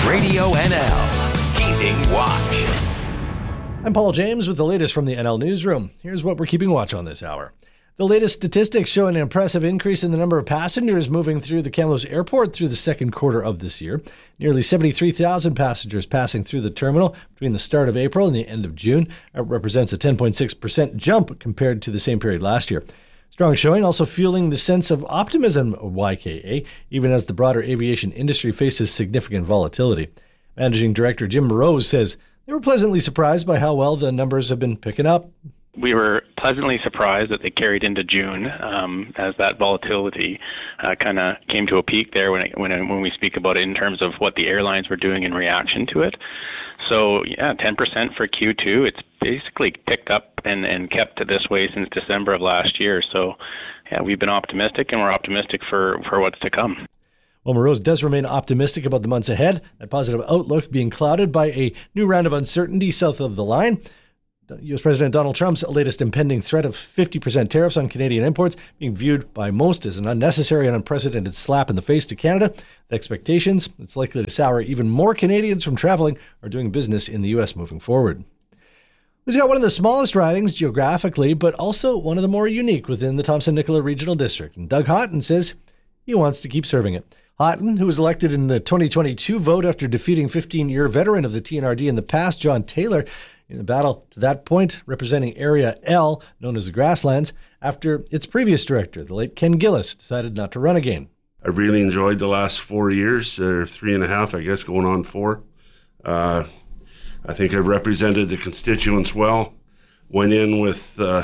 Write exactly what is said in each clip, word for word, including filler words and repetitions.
Radio N L, Keeping Watch. I'm Paul James with the latest from the N L Newsroom. Here's what we're keeping watch on this hour. The latest statistics show an impressive increase in the number of passengers moving through the Kamloops Airport through the second quarter of this year. Nearly seventy-three thousand passengers passing through the terminal between the start of April and the end of June. That represents a ten point six percent jump compared to the same period last year. Strong showing also fueling the sense of optimism of Y K A, even as the broader aviation industry faces significant volatility. Managing Director Jim Rose says they were pleasantly surprised by how well the numbers have been picking up. We were pleasantly surprised that they carried into June um, as that volatility uh, kind of came to a peak there when it, when it, when we speak about it in terms of what the airlines were doing in reaction to it. So yeah, ten percent for Q two. It's basically ticked up and, and kept this way since December of last year. So yeah, we've been optimistic, and we're optimistic for, for what's to come. Well, Morose does remain optimistic about the months ahead, that positive outlook being clouded by a new round of uncertainty south of the line. U S President Donald Trump's latest impending threat of fifty percent tariffs on Canadian imports being viewed by most as an unnecessary and unprecedented slap in the face to Canada. The expectations, it's likely to sour even more Canadians from traveling or doing business in the U S moving forward. We've got one of the smallest ridings geographically, but also one of the more unique within the Thompson-Nicola Regional District. And Doug Houghton says he wants to keep serving it. Houghton, who was elected in the twenty twenty-two vote after defeating fifteen-year veteran of the T N R D in the past, John Taylor, in the battle to that point, representing Area L, known as the Grasslands, after its previous director, the late Ken Gillis, decided not to run again. I've really enjoyed the last four years, or three and a half, I guess, going on four. Uh, I think I've represented the constituents well. Went in with, uh,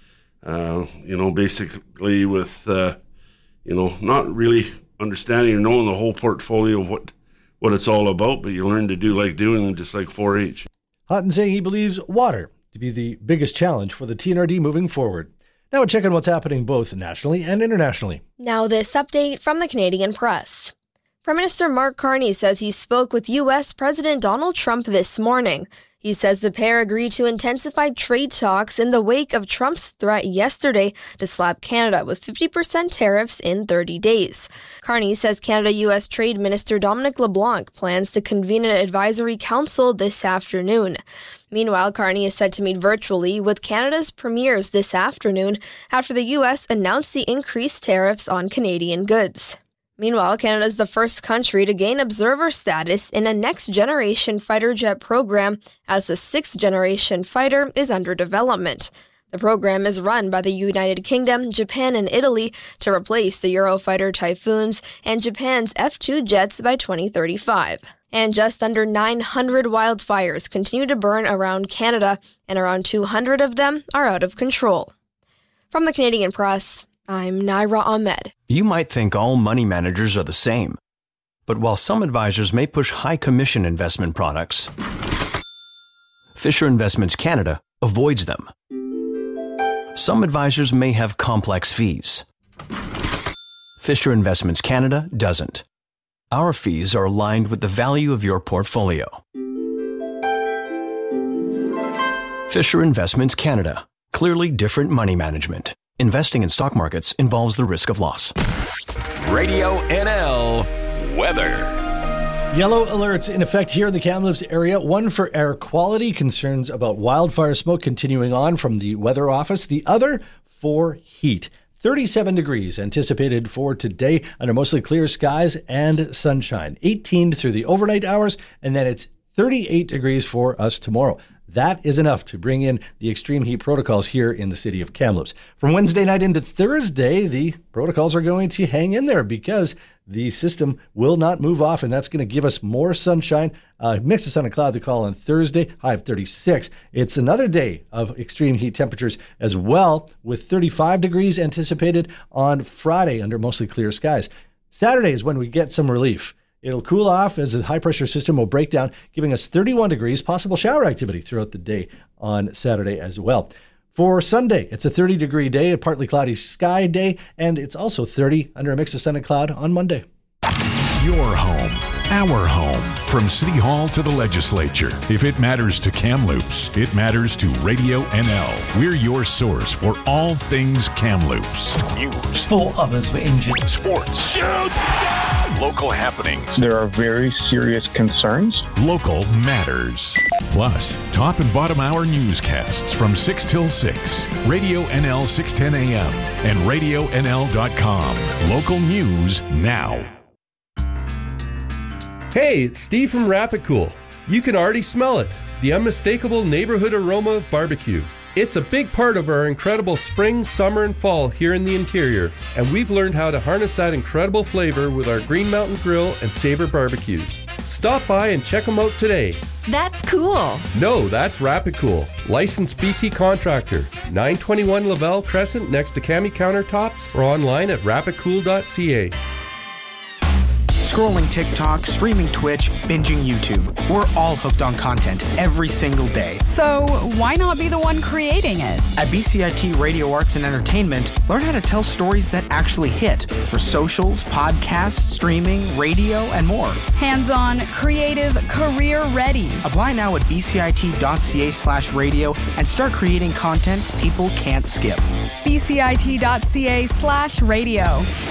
uh, you know, basically with, uh, you know, not really understanding or knowing the whole portfolio of what, what it's all about, but you learn to do like doing, just like four H. Houghton saying he believes water to be the biggest challenge for the T N R D moving forward. Now a check on what's happening both nationally and internationally. Now this update from the Canadian Press. Prime Minister Mark Carney says he spoke with U S President Donald Trump this morning. He says the pair agreed to intensify trade talks in the wake of Trump's threat yesterday to slap Canada with fifty percent tariffs in thirty days. Carney says Canada-U S Trade Minister Dominic LeBlanc plans to convene an advisory council this afternoon. Meanwhile, Carney is set to meet virtually with Canada's premiers this afternoon after the U S announced the increased tariffs on Canadian goods. Meanwhile, Canada is the first country to gain observer status in a next-generation fighter jet program, as the sixth-generation fighter is under development. The program is run by the United Kingdom, Japan, and Italy to replace the Eurofighter Typhoons and Japan's F two jets by twenty thirty-five. And just under nine hundred wildfires continue to burn around Canada, and around two hundred of them are out of control. From the Canadian Press, I'm Naira Ahmed. You might think all money managers are the same. But while some advisors may push high commission investment products, Fisher Investments Canada avoids them. Some advisors may have complex fees. Fisher Investments Canada doesn't. Our fees are aligned with the value of your portfolio. Fisher Investments Canada. Clearly different money management. Investing in stock markets involves the risk of loss. Radio N L weather. Yellow alerts in effect here in the Kamloops area. One for air quality, concerns about wildfire smoke continuing on from the weather office. The other for heat. thirty-seven degrees anticipated for today under mostly clear skies and sunshine. eighteen through the overnight hours, and then it's thirty-eight degrees for us tomorrow. That is enough to bring in the extreme heat protocols here in the city of Kamloops. From Wednesday night into Thursday, the protocols are going to hang in there because the system will not move off, and that's going to give us more sunshine. Uh, mix of sun and cloud, the call on Thursday, high of thirty-six. It's another day of extreme heat temperatures as well, with thirty-five degrees anticipated on Friday under mostly clear skies. Saturday is when we get some relief. It'll cool off as the high-pressure system will break down, giving us thirty-one degrees, possible shower activity throughout the day on Saturday as well. For Sunday, it's a thirty-degree day, a partly cloudy sky day, and it's also thirty under a mix of sun and cloud on Monday. Your home, our home, from City Hall to the Legislature. If it matters to Kamloops, it matters to Radio N L. We're your source for all things Kamloops. News. Four others were injured. Sports. Shoots! Scores! on local happenings. There are very serious concerns. Local matters. Plus, top and bottom hour newscasts from six till six. Radio N L six ten A M and radio N L dot com. Local news now. Hey, it's Steve from Rapid Cool. You can already smell it, the unmistakable neighborhood aroma of barbecue. It's a big part of our incredible spring, summer, and fall here in the interior, and we've learned how to harness that incredible flavor with our Green Mountain Grill and Sabre barbecues. Stop by and check them out today. That's cool. No, that's Rapid Cool, licensed B C contractor, nine twenty-one Lavelle Crescent next to Cami Countertops, or online at rapid cool dot c a. Scrolling TikTok, streaming Twitch, binging YouTube. We're all hooked on content every single day. So why not be the one creating it? At B C I T Radio Arts and Entertainment, learn how to tell stories that actually hit for socials, podcasts, streaming, radio, and more. Hands-on, creative, career-ready. Apply now at b c i t dot c a slash radio and start creating content people can't skip. b c i t dot c a slash radio.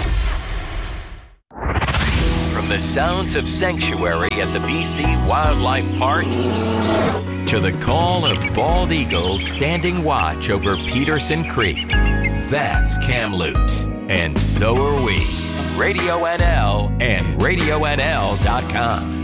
From the sounds of sanctuary at the B C Wildlife Park to the call of bald eagles standing watch over Peterson Creek. That's Kamloops, and so are we. Radio N L and radio N L dot com.